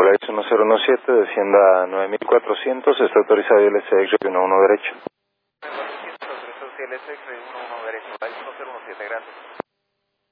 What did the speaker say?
Polaris 1017, descienda a 9400, está autorizado el SX 11 derecho. 9400, autorizado el SX 11 derecho, Polaris 1017, gracias.